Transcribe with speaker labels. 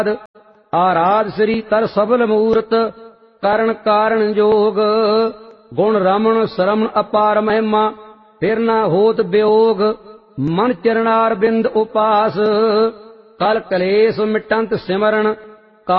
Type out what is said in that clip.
Speaker 1: आराध श्री तर सबल मूर्त करण कारण जोग गुण रमण श्रमण अपार महिमा फिर न होत वियोग मन चरणार बिंद उपास कल कलेश मिटंत सिमरण